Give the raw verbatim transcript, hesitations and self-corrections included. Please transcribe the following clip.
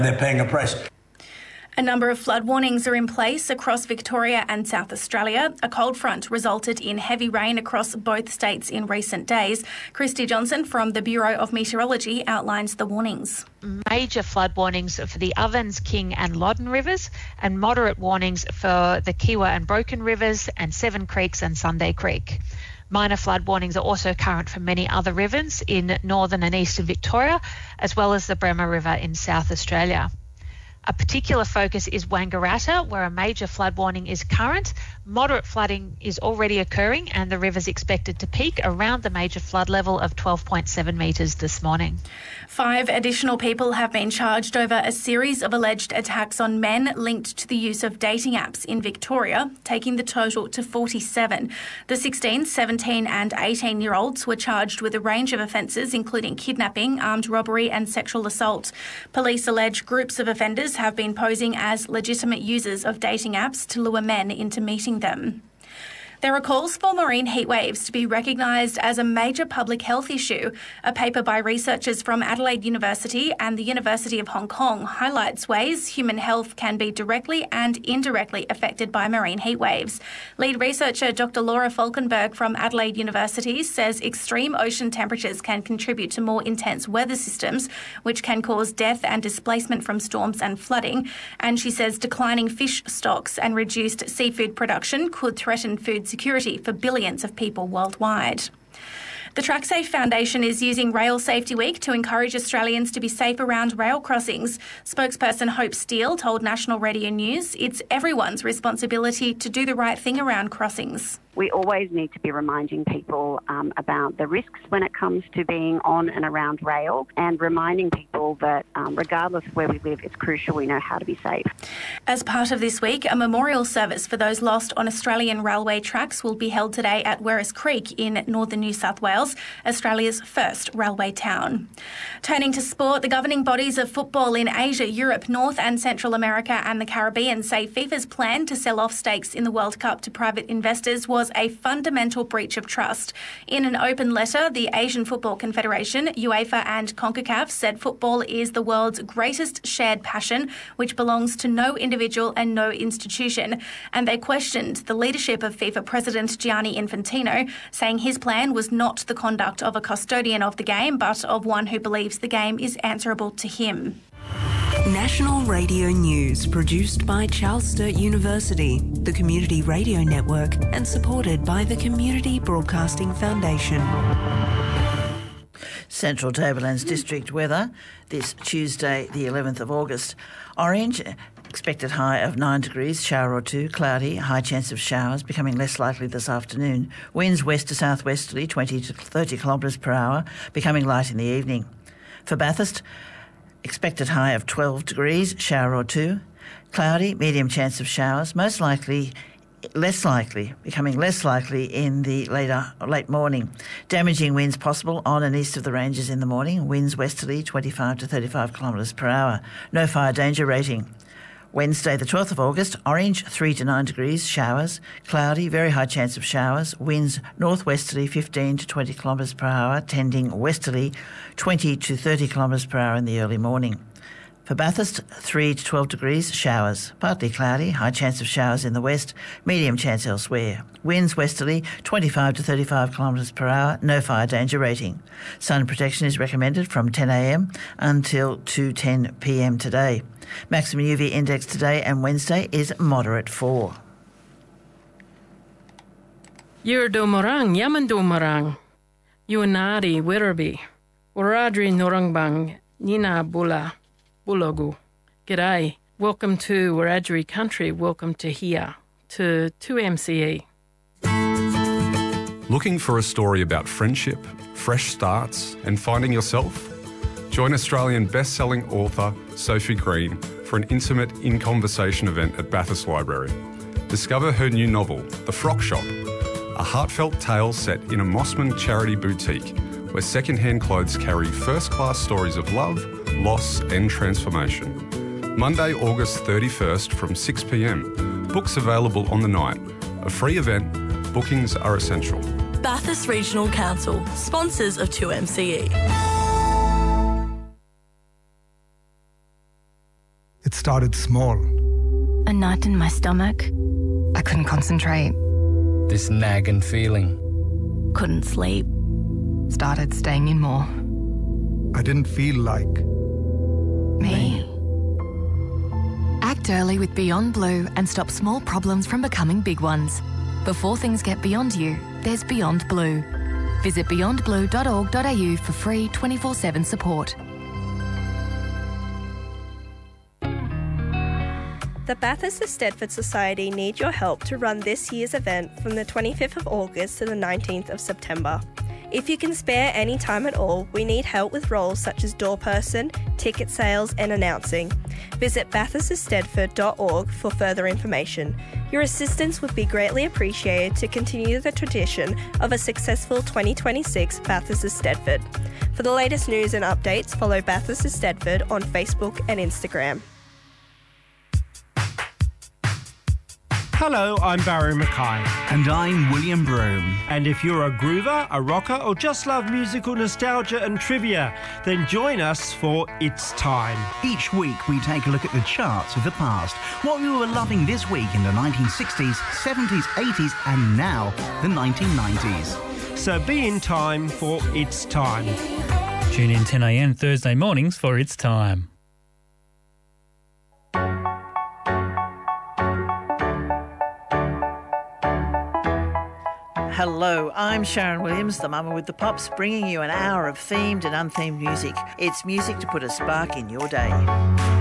They're paying a price. A number of flood warnings are in place across Victoria and South Australia. A cold front resulted in heavy rain across both states in recent days. Christy Johnson from the Bureau of Meteorology outlines the warnings. Major flood warnings for the Ovens, King and Loddon rivers, and moderate warnings for the Kiewa and Broken rivers and Seven Creeks and Sunday Creek. Minor flood warnings are also current for many other rivers in northern and eastern Victoria, as well as the Bremer River in South Australia. A particular focus is Wangaratta, where a major flood warning is current. Moderate flooding is already occurring and the river is expected to peak around the major flood level of twelve point seven metres this morning. Five additional people have been charged over a series of alleged attacks on men linked to the use of dating apps in Victoria, taking the total to forty-seven. The sixteen, seventeen and eighteen-year-olds were charged with a range of offences, including kidnapping, armed robbery and sexual assault. Police allege groups of offenders have been posing as legitimate users of dating apps to lure men into meeting them. There are calls for marine heatwaves to be recognised as a major public health issue. A paper by researchers from Adelaide University and the University of Hong Kong highlights ways human health can be directly and indirectly affected by marine heatwaves. Lead researcher Doctor Laura Falkenberg from Adelaide University says extreme ocean temperatures can contribute to more intense weather systems, which can cause death and displacement from storms and flooding. And she says declining fish stocks and reduced seafood production could threaten food security for billions of people worldwide. The TrackSafe Foundation is using Rail Safety Week to encourage Australians to be safe around rail crossings. Spokesperson Hope Steele told National Radio News it's everyone's responsibility to do the right thing around crossings. We always need to be reminding people um, about the risks when it comes to being on and around rail, and reminding people that um, regardless of where we live, it's crucial we know how to be safe. As part of this week, a memorial service for those lost on Australian railway tracks will be held today at Werris Creek in northern New South Wales, Australia's first railway town. Turning to sport, the governing bodies of football in Asia, Europe, North and Central America and the Caribbean say FIFA's plan to sell off stakes in the World Cup to private investors was a fundamental breach of trust. In an open letter, the Asian Football Confederation, UEFA and CONCACAF said football is the world's greatest shared passion, which belongs to no individual and no institution. And they questioned the leadership of FIFA President Gianni Infantino, saying his plan was not the conduct of a custodian of the game, but of one who believes the game is answerable to him. National Radio News, produced by Charles Sturt University, the Community Radio Network, and supported by the Community Broadcasting Foundation. Central Tablelands District weather this Tuesday, the eleventh of August. Orange, expected high of nine degrees, shower or two, cloudy, high chance of showers, becoming less likely this afternoon. Winds west to southwesterly, twenty to thirty kilometres per hour, becoming light in the evening. For Bathurst, expected high of twelve degrees, shower or two, cloudy, medium chance of showers, most likely, less likely, becoming less likely in the later late morning. Damaging winds possible on and east of the ranges in the morning, winds westerly, twenty-five to thirty-five kilometres per hour. No fire danger rating. Wednesday, the twelfth of August, orange, three to nine degrees, showers, cloudy, very high chance of showers, winds northwesterly, fifteen to twenty kilometres per hour, tending westerly, twenty to thirty kilometres per hour in the early morning. For Bathurst, three to twelve degrees, showers, partly cloudy, high chance of showers in the west, medium chance elsewhere. Winds westerly, twenty-five to thirty-five kilometres per hour, no fire danger rating. Sun protection is recommended from ten a m until two ten p m today. Maximum U V index today and Wednesday is moderate four. Yurdomarang, Yamandomarang, Yuanari, Werribee, Wiradjuri Norangbang, Nina Bula, Bulogu. G'day. Welcome to Wiradjuri country. Welcome to here, to two M C E. Looking for a story about friendship, fresh starts and finding yourself? Join Australian best-selling author Sophie Green for an intimate in-conversation event at Bathurst Library. Discover her new novel, The Frock Shop, a heartfelt tale set in a Mossman charity boutique where second-hand clothes carry first-class stories of love, loss and transformation. Monday, August thirty-first from six p m. Books available on the night. A free event. Bookings are essential. Bathurst Regional Council, sponsors of two M C E. It started small. A knot in my stomach. I couldn't concentrate. This nagging feeling. Couldn't sleep. Started staying in more. I didn't feel like... Me. Act early with Beyond Blue and stop small problems from becoming big ones. Before things get beyond you, there's Beyond Blue. Visit beyond blue dot org dot a u for free twenty-four seven support. The Bathurst Eisteddfod Society need your help to run this year's event from the twenty-fifth of August to the nineteenth of September. If you can spare any time at all, we need help with roles such as doorperson, ticket sales and announcing. Visit bathurst eisteddfod dot org for further information. Your assistance would be greatly appreciated to continue the tradition of a successful twenty twenty-six Bathurst Eisteddfod. For the latest news and updates, follow Bathurst Eisteddfod on Facebook and Instagram. Hello, I'm Barry Mackay. And I'm William Broome. And if you're a groover, a rocker, or just love musical nostalgia and trivia, then join us for It's Time. Each week we take a look at the charts of the past, what we were loving this week in the nineteen sixties, seventies, eighties, and now the nineteen nineties. So be in time for It's Time. Tune in ten a m Thursday mornings for It's Time. Hello, I'm Sharon Williams, the mama with the pops, bringing you an hour of themed and unthemed music. It's music to put a spark in your day.